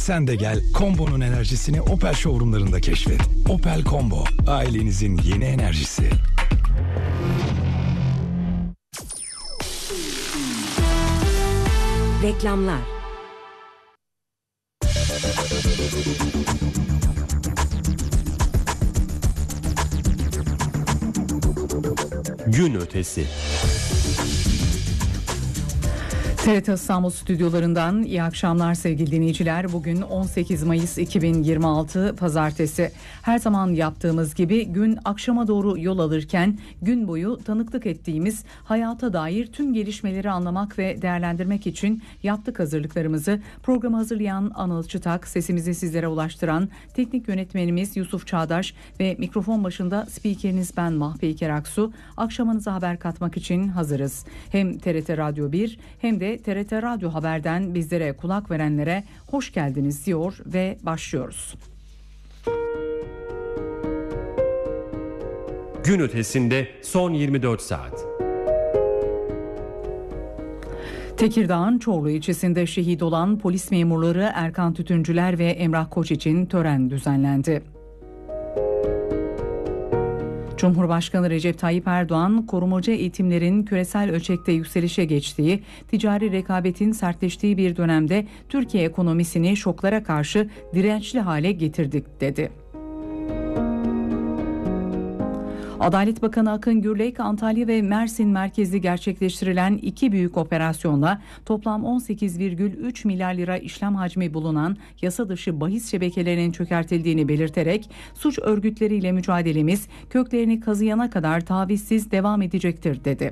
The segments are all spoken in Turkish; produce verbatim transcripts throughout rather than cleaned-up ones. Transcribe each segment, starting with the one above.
Sen de gel Combo'nun enerjisini Opel showroomlarında keşfet. Opel Combo, ailenizin yeni enerjisi. Reklamlar. Gün ötesi. T R T İstanbul stüdyolarından iyi akşamlar sevgili dinleyiciler. Bugün on sekiz Mayıs iki bin yirmi altı Pazartesi. Her zaman yaptığımız gibi gün akşama doğru yol alırken gün boyu tanıklık ettiğimiz hayata dair tüm gelişmeleri anlamak ve değerlendirmek için yaptık hazırlıklarımızı. Programı hazırlayan Anıl Çıtak, sesimizi sizlere ulaştıran teknik yönetmenimiz Yusuf Çağdaş ve mikrofon başında spikeriniz ben Mahfi İker Aksu. Akşamınıza haber katmak için hazırız. Hem T R T Radyo bir hem de T R T Radyo Haber'den bizlere kulak verenlere hoş geldiniz diyor ve başlıyoruz. Gün ötesinde son yirmi dört saat. Tekirdağ'ın Çorlu ilçesinde şehit olan polis memurları Erkan Tütüncüler ve Emrah Koç için tören düzenlendi. Cumhurbaşkanı Recep Tayyip Erdoğan, korumacı eğitimlerin küresel ölçekte yükselişe geçtiği, ticari rekabetin sertleştiği bir dönemde Türkiye ekonomisini şoklara karşı dirençli hale getirdik dedi. Adalet Bakanı Akın Gürlek, Antalya ve Mersin merkezli gerçekleştirilen iki büyük operasyonla toplam on sekiz virgül üç milyar lira işlem hacmi bulunan yasa dışı bahis şebekelerinin çökertildiğini belirterek suç örgütleriyle mücadelemiz köklerini kazıyana kadar tavizsiz devam edecektir dedi.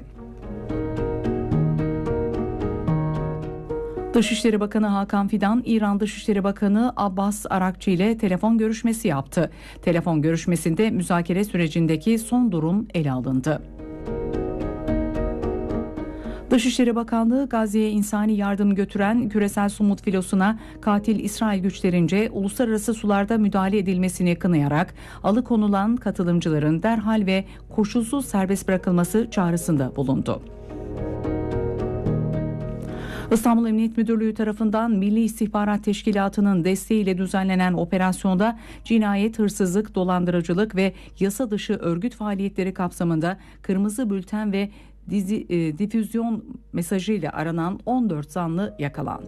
Dışişleri Bakanı Hakan Fidan, İran Dışişleri Bakanı Abbas Arakçı ile telefon görüşmesi yaptı. Telefon görüşmesinde müzakere sürecindeki son durum ele alındı. Dışişleri Bakanlığı, Gazze'ye insani yardım götüren küresel Sumut filosuna katil İsrail güçlerince uluslararası sularda müdahale edilmesini kınayarak alıkonulan katılımcıların derhal ve koşulsuz serbest bırakılması çağrısında bulundu. İstanbul Emniyet Müdürlüğü tarafından Milli İstihbarat Teşkilatı'nın desteğiyle düzenlenen operasyonda cinayet, hırsızlık, dolandırıcılık ve yasa dışı örgüt faaliyetleri kapsamında kırmızı bülten ve dizi, e, difüzyon mesajıyla aranan on dört zanlı yakalandı.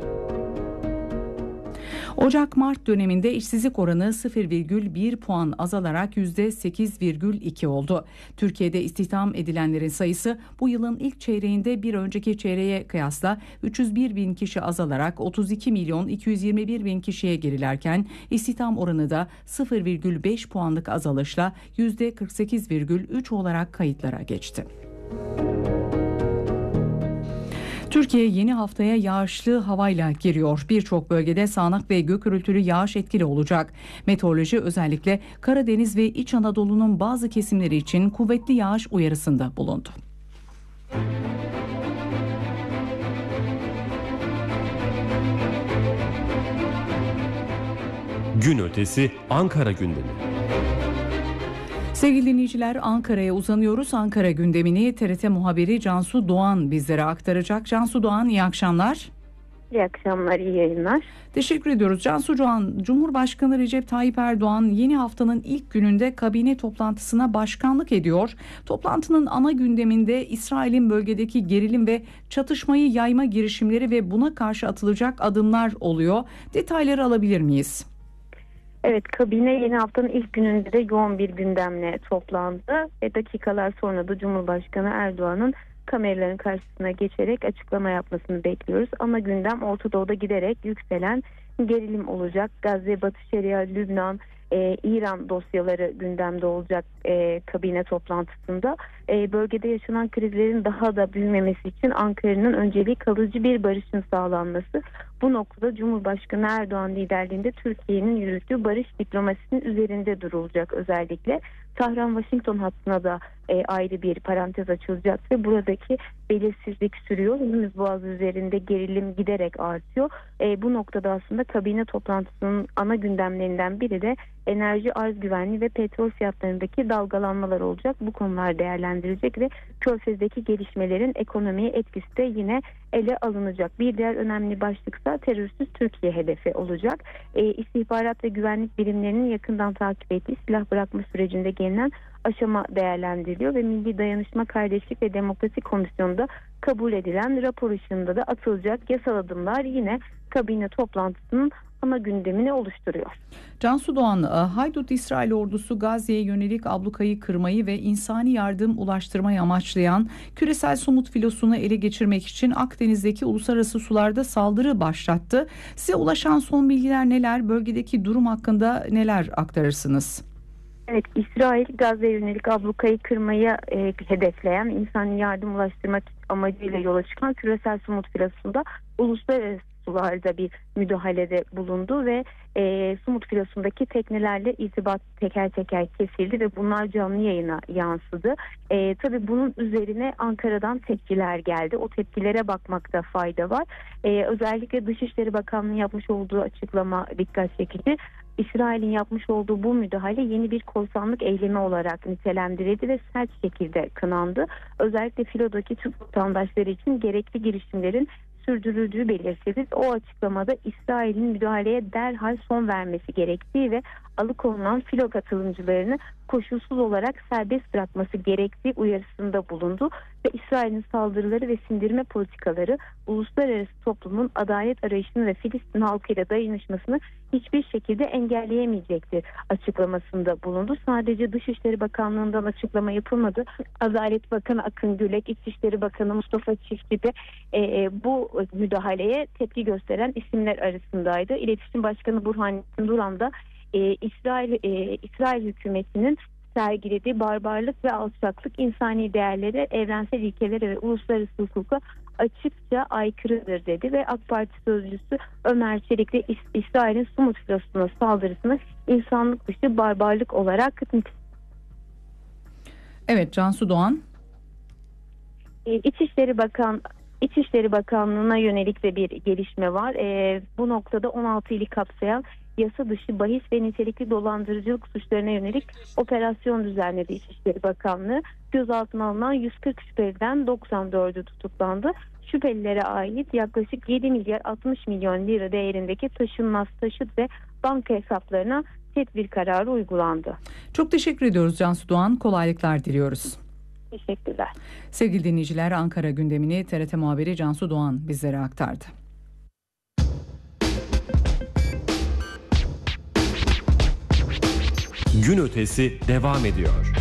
Ocak-Mart döneminde işsizlik oranı sıfır virgül bir puan azalarak yüzde sekiz virgül iki oldu. Türkiye'de istihdam edilenlerin sayısı bu yılın ilk çeyreğinde bir önceki çeyreğe kıyasla üç yüz bir bin kişi azalarak otuz iki milyon iki yüz yirmi bir bin kişiye gerilerken istihdam oranı da sıfır virgül beş puanlık azalışla yüzde kırk sekiz virgül üç olarak kayıtlara geçti. Türkiye yeni haftaya yağışlı havayla giriyor. Birçok bölgede sağanak ve gök gürültülü yağış etkili olacak. Meteoroloji özellikle Karadeniz ve İç Anadolu'nun bazı kesimleri için kuvvetli yağış uyarısında bulundu. Gün ötesi Ankara gündemi. Sevgili dinleyiciler, Ankara'ya uzanıyoruz. Ankara gündemini T R T muhabiri Cansu Doğan bizlere aktaracak. Cansu Doğan, iyi akşamlar. İyi akşamlar, iyi yayınlar. Teşekkür ediyoruz. Cansu Doğan, Cumhurbaşkanı Recep Tayyip Erdoğan yeni haftanın ilk gününde kabine toplantısına başkanlık ediyor. Toplantının ana gündeminde İsrail'in bölgedeki gerilim ve çatışmayı yayma girişimleri ve buna karşı atılacak adımlar oluyor. Detayları alabilir miyiz? Evet, kabine yeni haftanın ilk gününde de yoğun bir gündemle toplandı ve dakikalar sonra da Cumhurbaşkanı Erdoğan'ın kameraların karşısına geçerek açıklama yapmasını bekliyoruz. Ama gündem Orta Doğu'da giderek yükselen gerilim olacak. Gazze, Batı Şeria, Lübnan, e, İran dosyaları gündemde olacak e, kabine toplantısında. E, bölgede yaşanan krizlerin daha da büyümemesi için Ankara'nın önceliği kalıcı bir barışın sağlanması. Bu noktada Cumhurbaşkanı Erdoğan liderliğinde Türkiye'nin yürüttüğü barış diplomasisinin üzerinde durulacak özellikle. Tahran-Washington hattına da e, ayrı bir parantez açılacak ve buradaki belirsizlik sürüyor. Hormuz Boğazı üzerinde gerilim giderek artıyor. E, bu noktada aslında kabine toplantısının ana gündemlerinden biri de enerji arz güvenliği ve petrol fiyatlarındaki dalgalanmalar olacak. Bu konular değerlendirilecek ve Körfez'deki gelişmelerin ekonomiye etkisi de yine ele alınacak. Bir diğer önemli başlıksa terörsüz Türkiye hedefi olacak. E, istihbarat ve güvenlik birimlerinin yakından takip ettiği silah bırakma sürecinde gelinen aşama değerlendiriliyor ve Milli Dayanışma, Kardeşlik ve Demokrasi Komisyonu'nda kabul edilen rapor ışığında da atılacak yasal adımlar yine kabine toplantısının ana gündemini oluşturuyor. Cansu Doğan, Haydut İsrail ordusu Gazze'ye yönelik ablukayı kırmayı ve insani yardım ulaştırmayı amaçlayan küresel somut filosunu ele geçirmek için Akdeniz'deki uluslararası sularda saldırı başlattı. Size ulaşan son bilgiler neler? Bölgedeki durum hakkında neler aktarırsınız? Evet, İsrail Gazze'ye yönelik ablukayı kırmayı e, hedefleyen, insani yardım ulaştırmak amacıyla yola çıkan küresel somut filosunda uluslararası sularda bir müdahalede bulundu ve e, Sumut filosundaki teknelerle irtibat teker teker kesildi ve bunlar canlı yayına yansıdı. E, tabii bunun üzerine Ankara'dan tepkiler geldi. O tepkilere bakmakta fayda var. E, özellikle Dışişleri Bakanlığı yapmış olduğu açıklama dikkat çekici. İsrail'in yapmış olduğu bu müdahale yeni bir korsanlık eylemi olarak nitelendirildi ve sert şekilde kınandı. Özellikle filodaki Türk vatandaşları için gerekli girişimlerin sürdürüldüğü belirtildi. O açıklamada İsrail'in müdahaleye derhal son vermesi gerektiği ve alıkonulan filo katılımcılarını koşulsuz olarak serbest bırakması gerektiği uyarısında bulundu ve İsrail'in saldırıları ve sindirme politikaları uluslararası toplumun adalet arayışını ve Filistin halkıyla dayanışmasını hiçbir şekilde engelleyemeyecektir açıklamasında bulundu. Sadece Dışişleri Bakanlığı'ndan açıklama yapılmadı. Adalet Bakanı Akın Gülek, İçişleri Bakanı Mustafa Çiftçi de e, bu müdahaleye tepki gösteren isimler arasındaydı. İletişim Başkanı Burhanettin Duran da e, İsrail e, İsrail hükümetinin sergilediği barbarlık ve alçaklık insani değerlere, evrensel ilkelere ve uluslararası hukuka açıkça aykırıdır dedi ve AK Parti sözcüsü Ömer Çelik de İs- İsrail'in Sumut filosuna saldırısını insanlık dışı barbarlık olarak niteledi. Evet, Cansu Doğan. E, İçişleri Bakan İçişleri Bakanlığı'na yönelik de bir gelişme var. E, bu noktada on altı ili kapsayan yasa dışı bahis ve nitelikli dolandırıcılık suçlarına yönelik operasyon düzenledi İçişleri Bakanlığı. Gözaltına alınan yüz kırk şüpheliden doksan dördü tutuklandı. Şüphelilere ait yaklaşık yedi milyar altmış milyon lira değerindeki taşınmaz taşıt ve banka hesaplarına tedbir kararı uygulandı. Çok teşekkür ediyoruz Cansu Doğan. Kolaylıklar diliyoruz. Teşekkürler. Sevgili dinleyiciler, Ankara gündemini T R T muhabiri Cansu Doğan bizlere aktardı. Gün ötesi devam ediyor.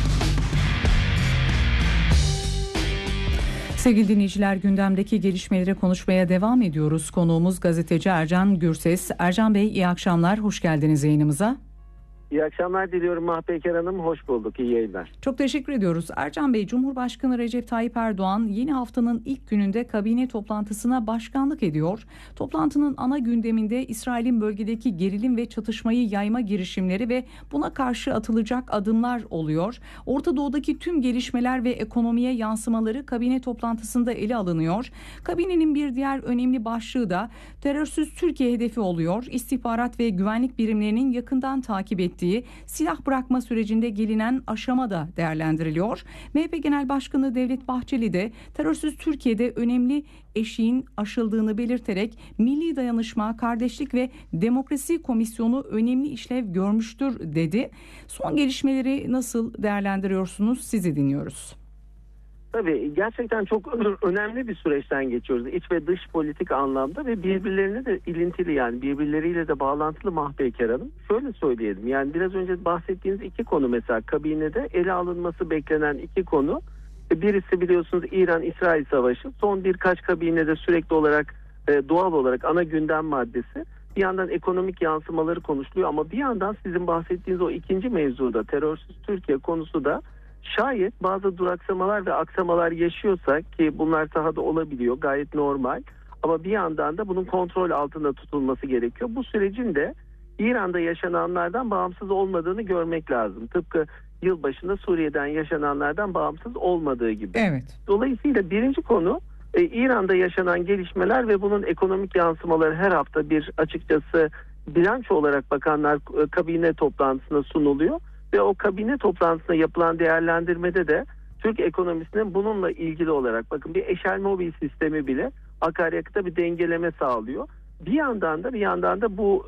Sevgili dinleyiciler, gündemdeki gelişmeleri konuşmaya devam ediyoruz. Konuğumuz gazeteci Ercan Gürses. Ercan Bey, iyi akşamlar, hoş geldiniz yayınımıza. İyi akşamlar diliyorum Mahpeker Hanım. Hoş bulduk. İyi yayınlar. Çok teşekkür ediyoruz. Ercan Bey, Cumhurbaşkanı Recep Tayyip Erdoğan yeni haftanın ilk gününde kabine toplantısına başkanlık ediyor. Toplantının ana gündeminde İsrail'in bölgedeki gerilim ve çatışmayı yayma girişimleri ve buna karşı atılacak adımlar oluyor. Orta Doğu'daki tüm gelişmeler ve ekonomiye yansımaları kabine toplantısında ele alınıyor. Kabinenin bir diğer önemli başlığı da terörsüz Türkiye hedefi oluyor. İstihbarat ve güvenlik birimlerinin yakından takip ettiği silah bırakma sürecinde gelinen aşama da değerlendiriliyor. M H P Genel Başkanı Devlet Bahçeli de terörsüz Türkiye'de önemli eşiğin aşıldığını belirterek Milli Dayanışma, Kardeşlik ve Demokrasi Komisyonu önemli işlev görmüştür dedi. Son gelişmeleri nasıl değerlendiriyorsunuz? Sizi dinliyoruz. Tabii gerçekten çok önemli bir süreçten geçiyoruz. İç ve dış politik anlamda ve birbirlerine de ilintili, yani birbirleriyle de bağlantılı Mahpeker Hanım. Şöyle söyleyelim, yani biraz önce bahsettiğiniz iki konu, mesela kabinede ele alınması beklenen iki konu. Birisi biliyorsunuz İran-İsrail savaşı. Son birkaç kabinede sürekli olarak doğal olarak ana gündem maddesi. Bir yandan ekonomik yansımaları konuşuluyor ama bir yandan sizin bahsettiğiniz o ikinci mevzuda terörsüz Türkiye konusu da şayet bazı duraksamalar ve aksamalar yaşıyorsa, ki bunlar sahada olabiliyor, gayet normal, ama bir yandan da bunun kontrol altında tutulması gerekiyor. Bu sürecin de İran'da yaşananlardan bağımsız olmadığını görmek lazım. Tıpkı yılbaşında Suriye'den yaşananlardan bağımsız olmadığı gibi. Evet. Dolayısıyla birinci konu e, İran'da yaşanan gelişmeler ve bunun ekonomik yansımaları her hafta bir açıkçası bilanço olarak bakanlar e, kabine toplantısına sunuluyor ve o kabine toplantısında yapılan değerlendirmede de Türk ekonomisinin bununla ilgili olarak bakın bir eşel mobil sistemi bile akaryakıta bir dengeleme sağlıyor. Bir yandan da bir yandan da bu